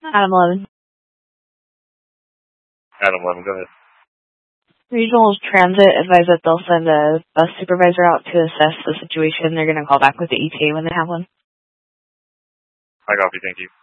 Adam 11. Adam 11, go ahead. Regional Transit advised that they'll send a bus supervisor out to assess the situation. They're going to call back with the ETA when they have one. I copy, thank you.